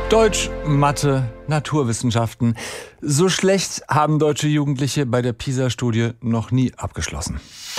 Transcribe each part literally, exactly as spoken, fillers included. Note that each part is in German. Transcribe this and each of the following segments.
Deutsch, Mathe, Naturwissenschaften. So schlecht haben deutsche Jugendliche bei der PISA-Studie noch nie abgeschlossen.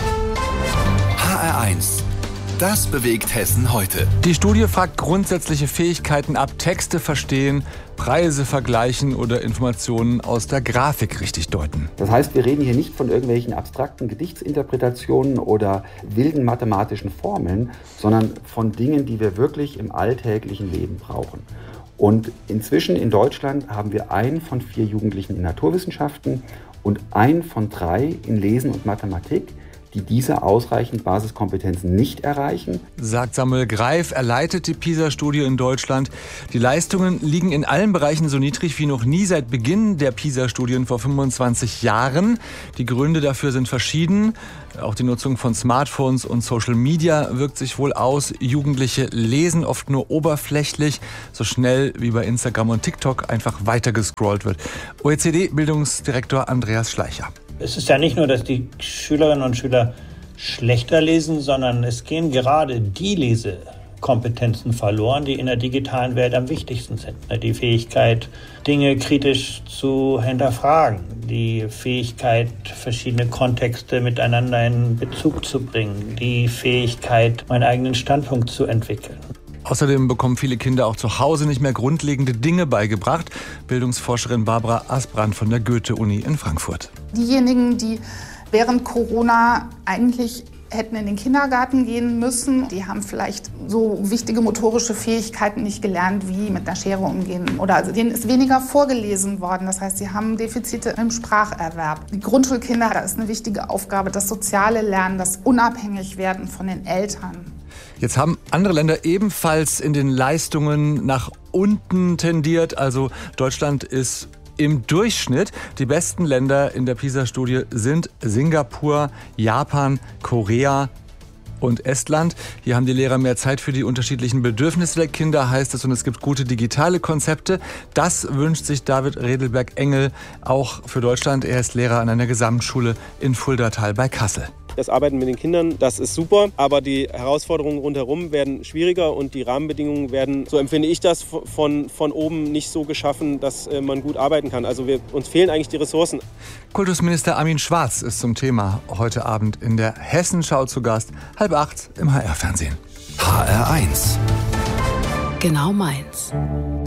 H R eins. Das bewegt Hessen heute. Die Studie fragt grundsätzliche Fähigkeiten ab: Texte verstehen, Preise vergleichen oder Informationen aus der Grafik richtig deuten. Das heißt, wir reden hier nicht von irgendwelchen abstrakten Gedichtsinterpretationen oder wilden mathematischen Formeln, sondern von Dingen, die wir wirklich im alltäglichen Leben brauchen. Und inzwischen in Deutschland haben wir einen von vier Jugendlichen in Naturwissenschaften und einen von drei in Lesen und Mathematik, die diese ausreichend Basiskompetenzen nicht erreichen. Sagt Samuel Greif, er leitet die PISA-Studie in Deutschland. Die Leistungen liegen in allen Bereichen so niedrig wie noch nie seit Beginn der PISA-Studien vor fünfundzwanzig Jahren. Die Gründe dafür sind verschieden. Auch die Nutzung von Smartphones und Social Media wirkt sich wohl aus. Jugendliche lesen oft nur oberflächlich, so schnell wie bei Instagram und TikTok einfach weiter gescrollt wird. O E C D-Bildungsdirektor Andreas Schleicher. Es ist ja nicht nur, dass die Schülerinnen und Schüler schlechter lesen, sondern es gehen gerade die Lesekompetenzen verloren, die in der digitalen Welt am wichtigsten sind. Die Fähigkeit, Dinge kritisch zu hinterfragen, die Fähigkeit, verschiedene Kontexte miteinander in Bezug zu bringen, die Fähigkeit, meinen eigenen Standpunkt zu entwickeln. Außerdem bekommen viele Kinder auch zu Hause nicht mehr grundlegende Dinge beigebracht. Bildungsforscherin Barbara Asbrand von der Goethe-Uni in Frankfurt. Diejenigen, die während Corona eigentlich hätten in den Kindergarten gehen müssen, die haben vielleicht so wichtige motorische Fähigkeiten nicht gelernt, wie mit einer Schere umgehen. Oder also denen ist weniger vorgelesen worden. Das heißt, sie haben Defizite im Spracherwerb. Die Grundschulkinder, da ist eine wichtige Aufgabe, das soziale Lernen, das Unabhängigwerden von den Eltern. Jetzt haben andere Länder ebenfalls in den Leistungen nach unten tendiert. Also Deutschland ist im Durchschnitt. Die besten Länder in der PISA-Studie sind Singapur, Japan, Korea und Estland. Hier haben die Lehrer mehr Zeit für die unterschiedlichen Bedürfnisse der Kinder, heißt es, und es gibt gute digitale Konzepte. Das wünscht sich David Redelberg-Engel auch für Deutschland. Er ist Lehrer an einer Gesamtschule in Fuldatal bei Kassel. Das Arbeiten mit den Kindern, das ist super, aber die Herausforderungen rundherum werden schwieriger und die Rahmenbedingungen werden, so empfinde ich das, von, von oben nicht so geschaffen, dass man gut arbeiten kann. Also wir, uns fehlen eigentlich die Ressourcen. Kultusminister Armin Schwarz ist zum Thema heute Abend in der Hessenschau zu Gast, halb acht im H R-Fernsehen. H R eins. Genau meins.